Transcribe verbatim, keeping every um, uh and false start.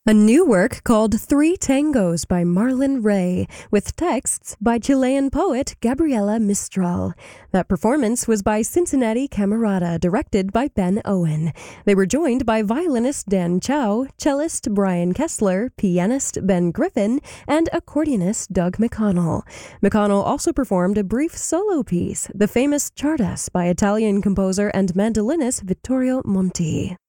A new work called Three Tangos by Marlon Ray, with texts by Chilean poet Gabriela Mistral. That performance was by Cincinnati Camerata, directed by Ben Owen. They were joined by violinist Dan Chow, cellist Brian Kessler, pianist Ben Griffin, and accordionist Doug McConnell. McConnell also performed a brief solo piece, the famous Chardas by Italian composer and mandolinist Vittorio Monti.